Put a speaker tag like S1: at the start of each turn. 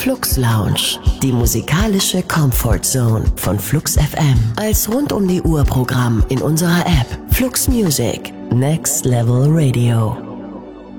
S1: Flux Lounge, die musikalische Comfort Zone von Flux FM. Als rund um die Uhr Programm in unserer App Flux Music. Next Level Radio.